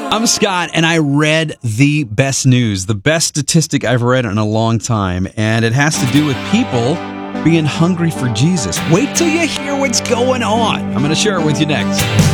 I'm Scott, and I read the best news, the best statistic I've read in a long time, and it has to do with people being hungry for Jesus. Wait till you hear what's going on. I'm going to share it with you next.